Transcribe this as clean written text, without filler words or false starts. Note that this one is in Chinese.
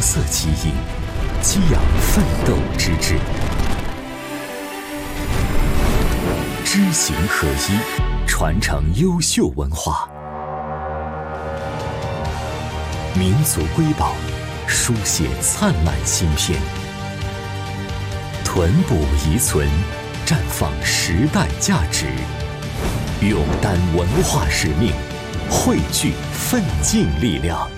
色基因，激扬奋斗之志。知行合一，传承优秀文化。民族瑰宝，书写灿烂新篇。屯补遗存，绽放时代价值。勇担文化使命，汇聚奋进力量。